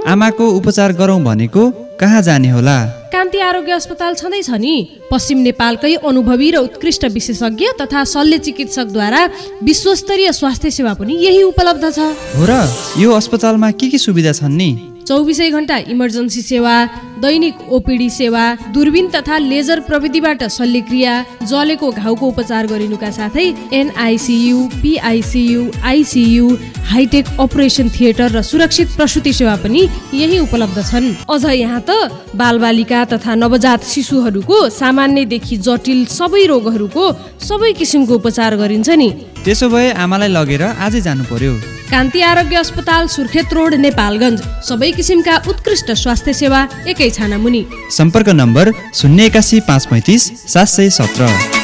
आमाको उपचार गरौँ भनेको कहाँ जाने होला? कान्ति आरोग्य अस्पताल छँदैछ नि। पश्चिम नेपालकै अनुभवी र उत्कृष्ट विशेषज्ञ तथा शल्य चिकित्सकद्वारा विश्वस्तरीय स्वास्थ्य सेवा पनि यही उपलब्ध छ। हो र? यो अस्पतालमा के सुविधा छन् नि? 24 घण्टा इमर्जेन्सी सेवा, दैनिक ओपीडी सेवा, दूरबीन तथा लेजर प्रविधिबाट शल्यक्रिया, जलेको घाउको उपचार गरिनुका साथै NICU, पीआइसियु, ICU, hi tech operation theatre र सुरक्षित प्रसुति सेवा पनि यही उपलब्ध छन्। अझ यहाँ त बालबालिका तथा नवजात शिशुहरूको सामान्यदेखि जटिल सबै रोगहरूको सबै किसिमको उपचार गरिन्छ नि। त्यसो भए आमालाई लगेर आजै जानु पर्यो। कान्ति आरोग्य अस्पताल, सुर्खेत रोड, नेपालगञ्ज। सबै किसिमका उत्कृष्ट स्वास्थ्य सेवा एकै छाना मुनि। सम्पर्क नम्बर 081 535 717।